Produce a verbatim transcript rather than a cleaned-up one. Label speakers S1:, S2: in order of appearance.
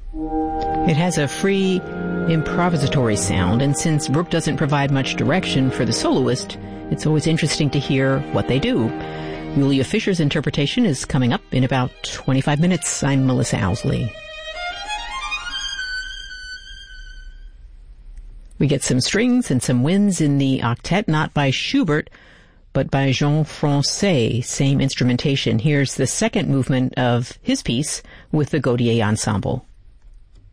S1: It has a free, improvisatory sound, and since Bruch doesn't provide much direction for the soloist, it's always interesting to hear what they do. Julia Fischer's interpretation is coming up in about twenty-five minutes. I'm Melissa Owsley. We get some strings and some winds in the octet, not by Schubert, but by Jean Francais, same instrumentation. Here's the second movement of his piece with the Gaudier Ensemble.